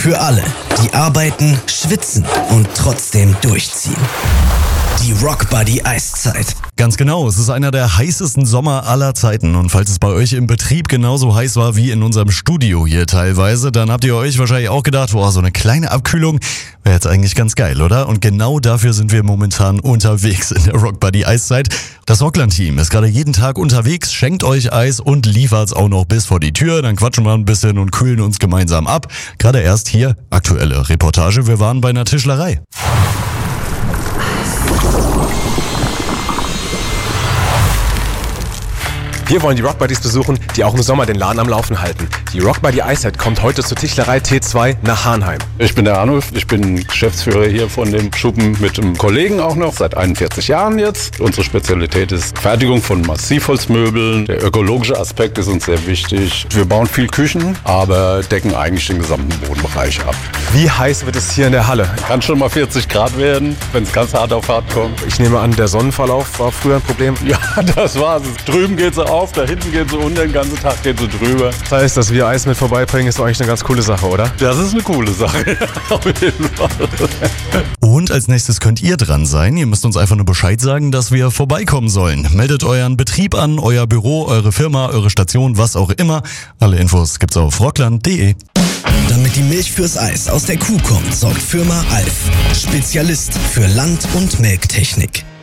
Für alle, die arbeiten, schwitzen und trotzdem durchziehen. Die Rock Buddy Eiszeit. Ganz genau, es ist einer der heißesten Sommer aller Zeiten. Und falls es bei euch im Betrieb genauso heiß war wie in unserem Studio hier teilweise, dann habt ihr euch wahrscheinlich auch gedacht, boah, so eine kleine Abkühlung wäre jetzt eigentlich ganz geil, oder? Und genau dafür sind wir momentan unterwegs in der Rock Buddy Eiszeit. Das Rockland-Team ist gerade jeden Tag unterwegs, schenkt euch Eis und liefert's auch noch bis vor die Tür. Dann quatschen wir ein bisschen und kühlen uns gemeinsam ab. Gerade erst hier, aktuelle Reportage, wir waren bei einer Tischlerei. Wir wollen die Rock Buddies besuchen, die auch im Sommer den Laden am Laufen halten. Die Rock Buddy Eiszeit kommt heute zur Tischlerei T2 nach Hahnheim. Ich bin der Arnulf, ich bin Geschäftsführer hier von dem Schuppen mit einem Kollegen auch noch, seit 41 Jahren jetzt. Unsere Spezialität ist Fertigung von Massivholzmöbeln. Der ökologische Aspekt ist uns sehr wichtig. Wir bauen viel Küchen, aber decken eigentlich den gesamten Wohnbereich ab. Wie heiß wird es hier in der Halle? Kann schon mal 40 Grad werden, wenn es ganz hart auf hart kommt. Ich nehme an, der Sonnenverlauf war früher ein Problem. Ja, das war's. Drüben geht sie auf, da hinten geht sie unter, den ganzen Tag geht sie drüber. Das heißt, dass wir Eis mit vorbeibringen, ist doch eigentlich eine ganz coole Sache, oder? Das ist eine coole Sache, auf jeden Fall. Und als nächstes könnt ihr dran sein. Ihr müsst uns einfach nur Bescheid sagen, dass wir vorbeikommen sollen. Meldet euren Betrieb an, euer Büro, eure Firma, eure Station, was auch immer. Alle Infos gibt's auf rockland.de. Damit die Milch fürs Eis aus der Kuh kommt, sorgt Firma Alf. Spezialist für Land- und Melktechnik.